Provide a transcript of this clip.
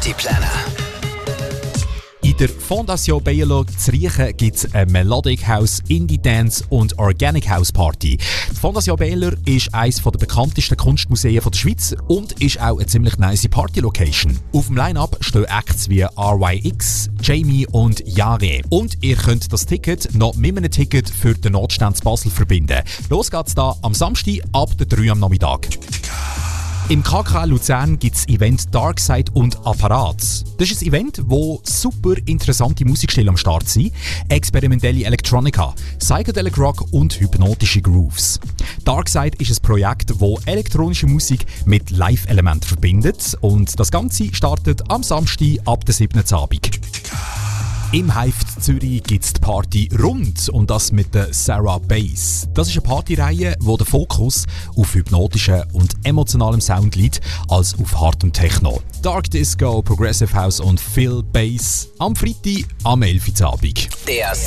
Partypläne. In der Fondation Bielo zu Riechen gibt es eine Melodic House, Indie Dance und Organic House Party. Die Fondation Bielo ist eines der bekanntesten Kunstmuseen der Schweiz und ist auch eine ziemlich nice Party-Location. Auf dem Line-Up stehen Acts wie RYX, Jamie und Yare. Und ihr könnt das Ticket noch mit einem Ticket für den Notstand zu Basel verbinden. Los geht's da am Samstag ab der 3 am Nachmittag. Im KKL Luzern gibt es das Event Darkside und Apparat. Das ist ein Event, wo super interessante Musikstile am Start sind, experimentelle Elektronika, Psychedelic Rock und hypnotische Grooves. Darkside ist ein Projekt, das elektronische Musik mit Live-Elementen verbindet und das Ganze startet am Samstag ab der 7. Abend. Im Hive Zürich gibt es die Party Rund und das mit der Sarah Bass. Das ist eine Partyreihe, wo der Fokus auf hypnotischen und emotionalem Sound liegt, als auf hartem Techno. Dark Disco, Progressive House und Phil Bass am Freitag am 11. Abend. Der